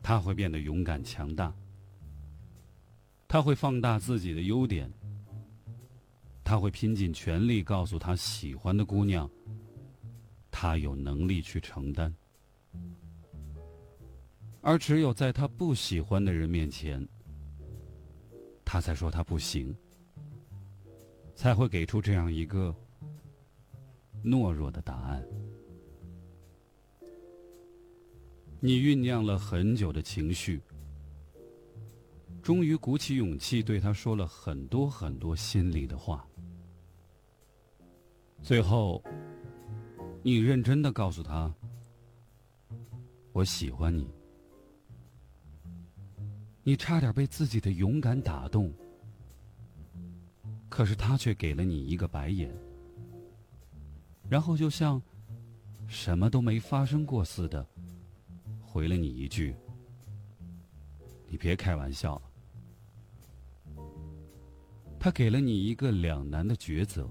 他会变得勇敢强大，他会放大自己的优点，他会拼尽全力告诉他喜欢的姑娘，他有能力去承担。而只有在他不喜欢的人面前，他才说他不行，才会给出这样一个懦弱的答案。你酝酿了很久的情绪，终于鼓起勇气对他说了很多很多心里的话。最后，你认真地告诉他，我喜欢你。你差点被自己的勇敢打动，可是他却给了你一个白眼，然后就像什么都没发生过似的回了你一句，你别开玩笑了。他给了你一个两难的抉择，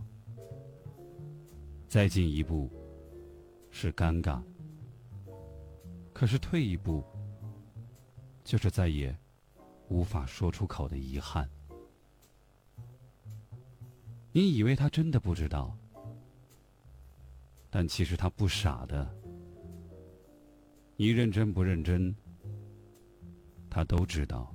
再进一步是尴尬，可是退一步就是再也无法说出口的遗憾。你以为他真的不知道，但其实他不傻的。你认真不认真，他都知道，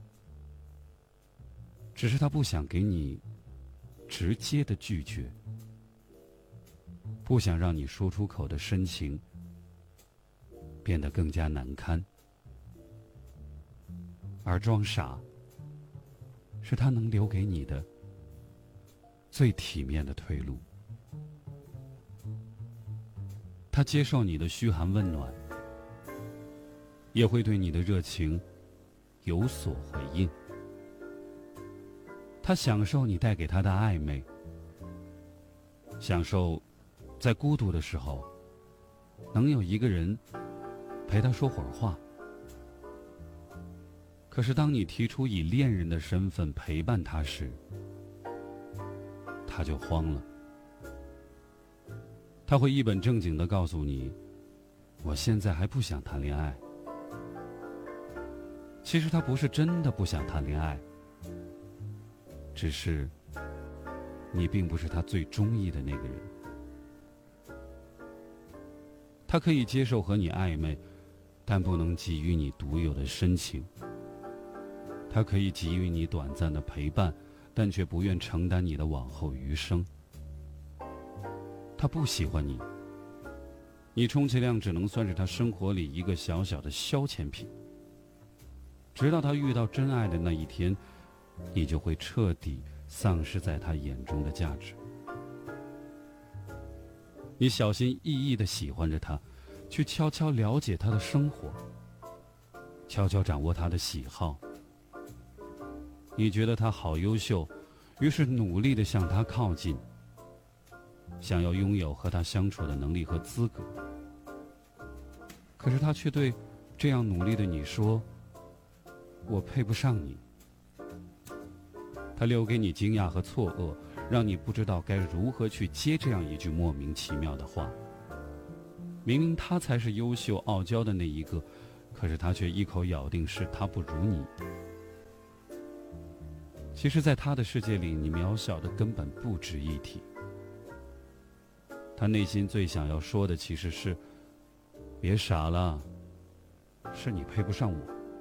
只是他不想给你直接的拒绝，不想让你说出口的深情变得更加难堪。而装傻是他能留给你的最体面的退路。他接受你的嘘寒问暖，也会对你的热情有所回应。他享受你带给他的暧昧，享受在孤独的时候能有一个人陪他说会儿话。可是当你提出以恋人的身份陪伴他时，他就慌了。他会一本正经地告诉你，我现在还不想谈恋爱。其实他不是真的不想谈恋爱，只是你并不是他最中意的那个人。他可以接受和你暧昧，但不能给予你独有的深情。他可以给予你短暂的陪伴，但却不愿承担你的往后余生。他不喜欢你，你充其量只能算是他生活里一个小小的消遣品。直到他遇到真爱的那一天，你就会彻底丧失在他眼中的价值。你小心翼翼地喜欢着他，去悄悄了解他的生活，悄悄掌握他的喜好。你觉得他好优秀，于是努力地向他靠近，想要拥有和他相处的能力和资格。可是他却对这样努力的你说，我配不上你。他留给你惊讶和错愕，让你不知道该如何去接这样一句莫名其妙的话。明明他才是优秀傲娇的那一个，可是他却一口咬定是他不如你。其实在他的世界里，你渺小的根本不值一提。他内心最想要说的其实是，别傻了，是你配不上我。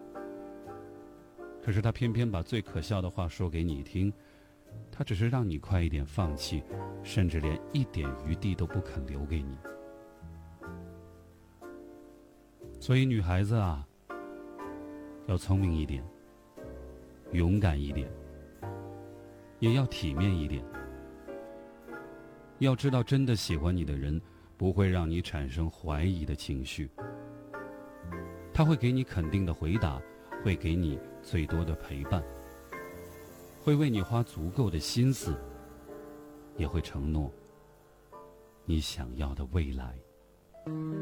可是他偏偏把最可笑的话说给你听，他只是让你快一点放弃，甚至连一点余地都不肯留给你。所以女孩子啊，要聪明一点，勇敢一点，也要体面一点。要知道，真的喜欢你的人不会让你产生怀疑的情绪，他会给你肯定的回答，会给你最多的陪伴，会为你花足够的心思，也会承诺你想要的未来。